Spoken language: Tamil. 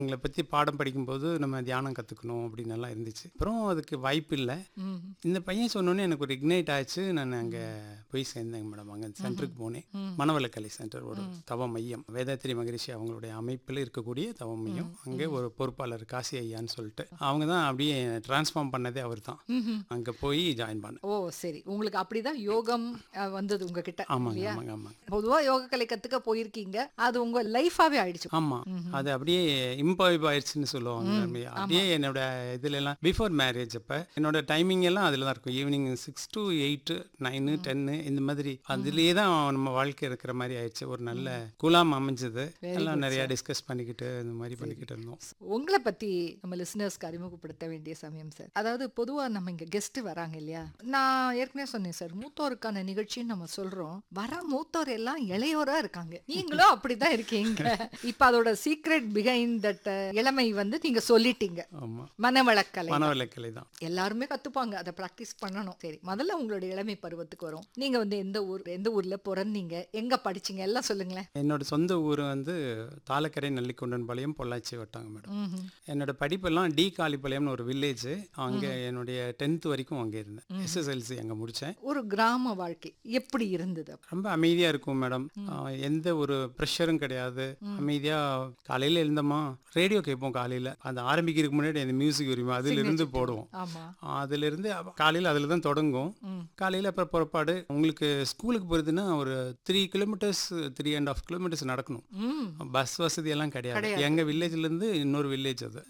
உங்கள பத்தி பாடம் படிக்கும்போது நம்ம தியானம் கத்துக்கணும் அப்படின்னு எல்லாம் இருந்துச்சு. அப்புறம் அதுக்கு வாய்ப்பு இல்ல. ம். இந்த பையன் சொன்னோனே எனக்கு ஒரு இக்னைட் ஆச்சு. நான் அங்க போய் சேர்ந்தேங்க மேடம். அங்க சென்டருக்கு போனேன். மனவளக்கலை சென்டர் ஒரு தவ மையம். வேதாத்திரி மகரிஷி அவங்களுடைய அமைப்பில் இருக்கக்கூடிய தவ மையம். அங்கே ஒரு பொறுப்பாளர் காசி ஐயான்னு சொல்லிட்டு அவங்க தான் அப்படியே டிரான்ஸ்ஃபார்ம் பண்ணதே அவர் தான். அங்க போய் ஜாயின் பண்ணேன். ஓ சரி, உங்களுக்கு அப்படிதான் யோகம் வந்தது உங்ககிட்ட ஆமாங்க இல்லையா? ஆமாங்க ஆமாங்க. பொதுவா யோக கலை கத்துக்க போயிருக்கீங்க, அது உங்க லைஃபாவே ஆயிடுச்சு. ஆமா. அது அப்படியே இம்பாய்ப் ஆயிடுச்சுன்னு சொல்லுவாங்க. அப்படியே என்னோட இதுல எல்லாம் பிஃபோர் மேரேஜ் அப்ப என்னோட டைமிங் எல்லாம் அதுல தான் இருக்கும். ஈவினிங் 6 to 8, 9, 10 இந்த மாதிரி அதுலயே தான் நம்ம வாழ்க்கை இருக்கிற மாதிரி ஆயிடுச்சு. ஒரு நல்ல குலாம் அமைஞ்சது. எல்லாம் நிறைய டிஸ்கஸ் பண்ணிக்கிட்டு இந்த மாதிரி பண்ணிக்கிட்டு இருந்தோம். உங்களை பத்தி நம்ம லிசனர்ஸ்க்கு அறிமுகப்படுத்த வேண்டிய சமயம் சார். அதாவது பொதுவா நம்ம இங்க கெஸ்ட் வராங்க இல்லையா, நான் ஏற்கனவே சொன்னேன் சார், மூத்தோருக்கான நிகழ்ச்சின்னு நம்ம சொல்றோம். வர மூத்தோர் எல்லாம் இளையோரா இருக்காங்க. நீங்களும் அப்படிதான் இருக்கீங்க. இப்ப அதோட சீக்ரெட் பிஹைண்ட் தட் இளமை வந்து நீங்க சொல்லிட்டீங்க. ஆமா. மனவளக்கலை மனவளக்கலை தான். எல்லாருமே கத்துப்பாங்க, அதை பிராக்டிஸ் பண்ணணும். சரி, முதல்ல உங்களோட இளமை பருவத்துக்கு வரும். நீங்க வந்து எந்த ஊர்ல பிறந்தீங்க, எங்க படிச்சீங்க, எல்லாம் சொல்லுங்களேன். என்னோட சொந்த ஊர் வந்து தாளக்கரை, நல்லிக்கொண்டன்பாளையம், பொள்ளாச்சி வட்டாங்க மேடம். என்னோட படிப்பெல்லாம் டி காளிப்பாளையம்னு ஒரு வில்லேஜ். அங்க என்னுடைய 10th வரைக்கும் அங்கே இருந்தேன். SSLC அங்க முடிச்சேன். ஒரு கிராம வாழ்க்கை எப்படி இருந்தது? ரொம்ப அமைதியா இருக்கும் மேடம். எந்த ஒரு ப்ரெஷரும் கிடையாது. அமைதியா காலையில எழுந்தோமா ரேடியோ கேட்போம். காலையில அந்த ஆரம்பிக்கிறதுக்கு முன்னாடி அந்த மியூசிக் வருமா அதுல இருந்து போடுவோம். ஆமா. அதுல இருந்து காலையில அதுல தான் தொடங்கும். காலையில அப்புறம் புறப்பாடு. உங்களுக்கு ஸ்கூலுக்கு போறதுன்னா ஒரு 3 கிலோமீட்டர்ஸ் 3.5 கிலோமீட்டர்ஸ் நடக்கணும். பஸ் வசதி எல்லாம் கிடையாது. எங்க வில்லேஜ்ல இருந்து இன்னொரு வில்லேஜ் அது.